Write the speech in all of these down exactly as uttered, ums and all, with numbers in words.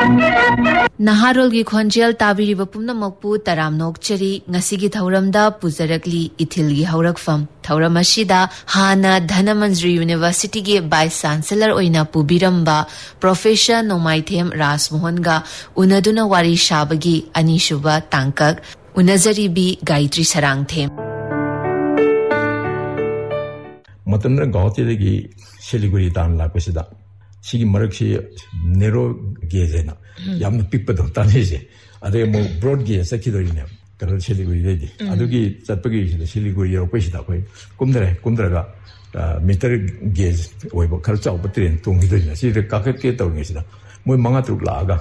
Naharolgi khonjel tabiriba pumnamakpu taramnok chari ngasigi thauramda pujarakli ithilgi haurakfam thauramashida hana Dhanamanjri University ge Vice Chancellor oina pubiramba Professor Nomaithem Rasmohanga unaduna wari shabagi anishuba tangkak unazaribi Gayatri Sarangthem matamna gawtidagi Siliguri dan lakosida 시기 머럭시 네로 게제나 얌 픽버도 따내지 아데 뭐 브로드 게 세키도리네 그런 실리고이 되지 아두기 잡버기 있어 실리고이로 빼시다 거의 꿈들에 꿈들가 미터 게 오이버 칼자 오버트린 동기들이나 시를 가깝게 떠오는 것이다 뭐 망아들 라가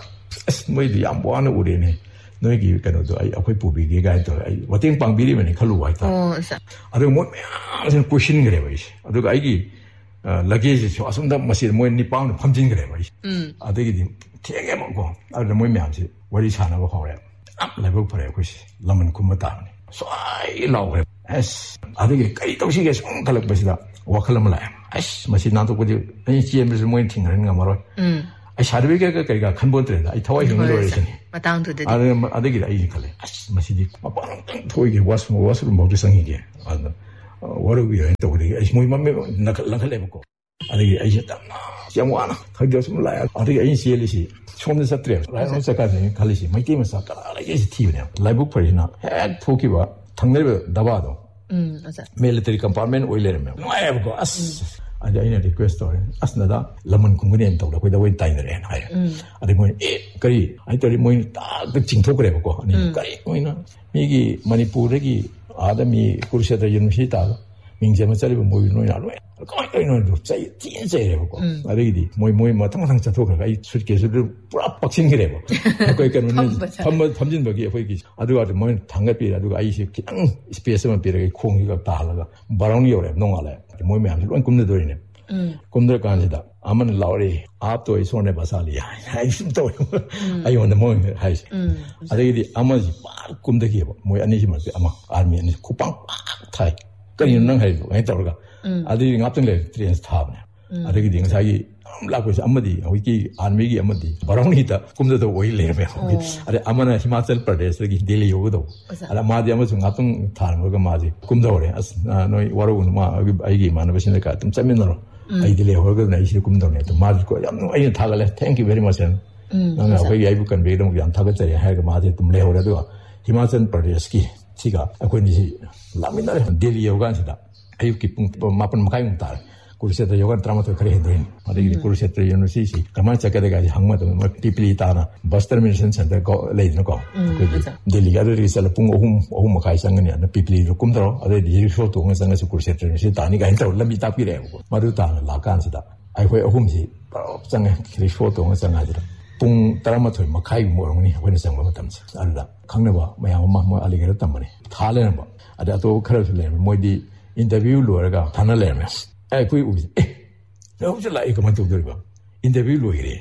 뭐이 양보하는 우리네 너희기 그래도 아이 앞에 부비기가 해도 아이 어떤 방비리면 칼로 와 있다 아두 뭐 무슨 question 그래 봐 아두가 아이기 luggage 저 아সম다 마시 뭐 니빵 펌진 그래 봐. 음. 아데기 되게 많고 아들 뭐 명지 월이 차나고 하래. 아, 레벨 퍼래 그시. 라면 kumata. 쏴이 나오래. 에스. 아데기 까이 도시게 송칼 버시다. 와칼람라. 에스. 마시 나도 거기 아니 지엠에서 뭐 팅하는가 말어. 음. 아, 샤르베가 그가 칸본 들다. 이 타와 형을 그러시니. 마땅도 되지. 아, 아데기 아이 칼래. 에스. 마시디. 아빠 토이게 와스 와스를 먹을 생이게. 아. 월요일에 또 우리 아이스모이 맘에 나칼나칼 해보고 아니 아이스 땀나 장와나 가져서 라야 아니 아이스 엘리시 처음 사트려 라이온 사카지 칼리시 마이티면 사카라 아이스 티브네 라이브 퍼리나 해 토키와 당내에 나봐도 음 맞아 밀리터리 컴파트먼트 오일레면 나야고 아스 아니 아이네 리퀘스트 아스나다 라만 공부는 또 거기다 왜 타이너래 하이 아니 뭐 그리 아이들이 뭐 딱 징토 그래 보고 아니 그리 뭐이나 이게 마니푸르기 아담이 쿠르세다 유니버시티다 민제만 살리고 모이노야 로 거기는 진짜 진짜예요 그거 아래기 뭐이 뭐이 뭐 항상 저 도가 이 술께서를 뿌락 박신 그래 뭐 거기까지는 밤만 밤진 먹이 거기 아주 아주 뭐 당갑이라 누가 아이시 그냥 스페이스만 비르게 콩이가 달라가 바람이 오래 농알래 뭐이 뭐 아주 꿈들이네 음 꿈들 간지다 아만 라우리 앞도 손에 바살이야 아이 또 아이 원데 뭐 하이 아래기 아마지 막 꿈들이 뭐 아니지만 아마 아미 아니 쿠빵 타이 그냥 해도 해도가 아들이 앞등래 트렌스 타브네 아들이 딩사기 라고서 아무디 여기 안미기 아무디 바람이다 꿈도 오일레면 아래 아마나 히마찰 프라데스기 델리 요도 아라 마디 아무 좀 앞등 타는 거가 마지 꿈도 오래 아 너희 와로는 마 아이기 많은 것이니까 좀 짜면으로 아이들이 허거는 아이시 꿈도네 또 마지 거 양 아이 타갈래 땡큐 베리 머치 나는 거기 아이부간 베이동 안 타겠지 해가 마지 좀 레오라도 히마찰 프라데스기 지가 아고니 라미나레 델리 요간시다 아이기 뿡 마쁜 마카용 달 kurseta yogan tramato kare hendin adegi kurseta university kama chakade ga hangma to tipli tana bus termination center ko leidno ko delhi ga ri sala pung ohum ohum kai sangani na pipli ro kumdro ade di ro to ngang sanga kurseta university tani ga ento lambi ta pire ko maru ta la kan sida ai hoi ohum si sanga ri ro to ngang sanga dira pung tramato ma kai mo ngni hoi sanga ma tamsi alla khangna ba mayam ma ma ali ga tamane thale ba ada to khara le moi di interview lo ga thana le me ai kui u eh no je la ikaman to deriba interview lo ire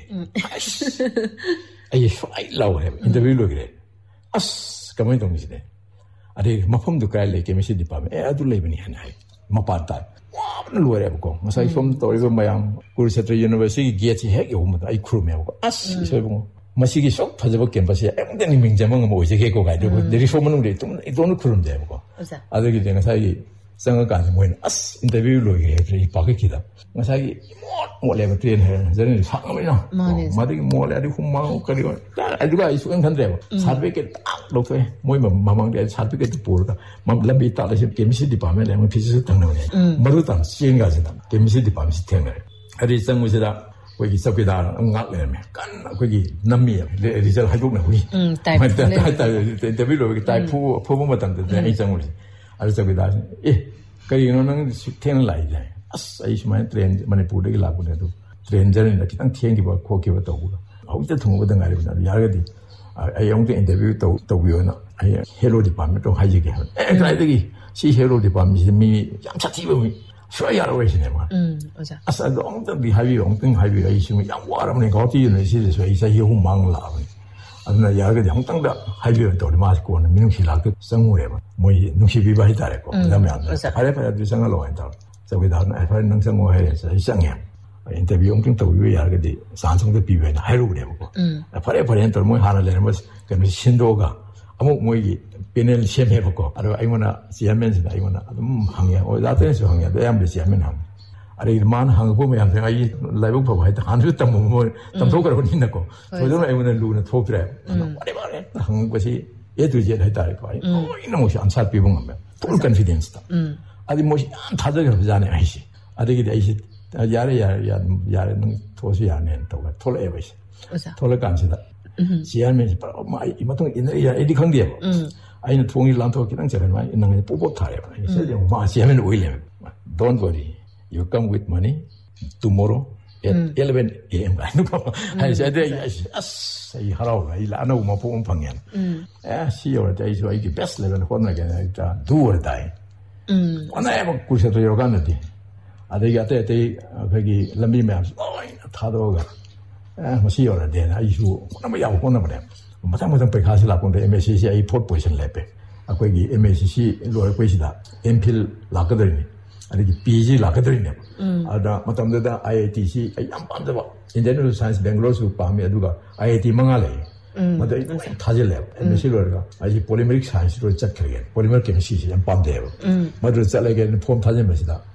ai ai law he interview lo ire as kaman to miside ade mafam du kai le ke misi department eh adu le bani hanai mapata wa lo ire ko masai from to ri mayam Kurukshetra University gate he yo mo ai crew me ko as so bo masigi sok phajaba campus e emden mingjamang mo je ke ko ga de reform no de tum idon crew de ko ade ki de sai 생각하지 뭐는 아스 인터뷰로 이렇게 바뀌기다. 사실 뭐 레벨 트레이너 저는 상담이나 마디 뭐 레디 humang 그리고 아주가 이수간 간대요. 사백개 딱 놓고 뭐 마망대 사백개 보르다. 막 람비 따라서 게임시 디파면 레몬 피스 당나네. 머루단 시행가지다. 게임시 디파면 시스템에. 아리 상무시다. 거기 서비다 응가래면 간 거기 남미 리절 하고는 우리. 음, 타입. 인터뷰로 이렇게 타입 푸 푸보면 된대. 이 장물. 알서비다 예 그리고는 식태는 라이자 아스 아이시만 트렌드 마니푸르에 라고네도 트렌저는 기타 튀행기 봐 코기와 또 아우자 통보던 가리보다 야가디 아이 용도 인터뷰 또 또고요나 아이 헬로 디파트먼트 하지게 에 그래도 시 헬로 디파트먼트 미 양차 티브미 쉬어야로 해시네 뭐 음 맞아 아스 엉덩 비하위 엉덩 하위가 이시면 양와라면 거기는 시에서 이사 이후 망라 아나 야가 형땅다 하이비어 또 마스코는 민웅실라도 생우에 뭐 농시비바 히다래고 그다음에 안 돼. 발에파야도 생각로 한다. 저기다 알파 능성어 해서 이상해. 인터뷰 엄청 또 위에 야가디 산성도 비변 하이로 그래 보고. 버려 버려 또 뭐 하나 내는 뭐 그 신도가 아무 뭐 이게 비닐 시험해 보고 아주 아이거나 시험면서 아이거나 음 항야 어 나한테서 항야 내가 뭐 시험면 함 아래 이만 항 보면 항상 아이 라이브 보고 하다 한주 땀 뭐땀 속으로 있는고 저도 아이거는 누구는 토그래 버려 버려 항 것이 얘도 이제 했다 이거 어 이놈 것이 안 살피고 가면 풀 컨피던스다 아니 뭐시 안 타적이 없잖아요 아이씨 아들이 아이씨 야래 야래 야래는 도시 안에 또 톨에 버시 톨에 간지다 지하면서 바로 뭐 이마통 이내야 에디 강디에 아이는 통일 란토 기능 저런 말 있는 거 뽀뽀 타요 세정 마 지하면 오일래 don't worry you come with money tomorrow at eleven a.m. I know I said yes 이 하라고 이 라노 뭐 보면 방향 아 시어 대이서 이게 베스트 레벨 혼나게 자 do or die 음 원래 뭐 구셔도 요가는데 아들이 아때 때 거기 람비면 어이 타도가 아 뭐시어라 되나 이슈 너무 야고 보나 보네 마땅 마땅 백하실라 본데 엠에스씨 이 포트 포지션 레벨 아 거기 엠에스씨 로에 보시다 엠필 라거들이 아니 피지 라거들이네 아다 마땅다 아이아이티씨 양 반도 인터넷 사이언스 뱅글로르 밤에 누가 아이아이티 망할래 맞아 타질래 엠에스씨 로가 아이 폴리메릭 사이언스로 짝하게 폴리메릭 케미스트리 양 밤대요 맞아 잘라게 폼 타질 것이다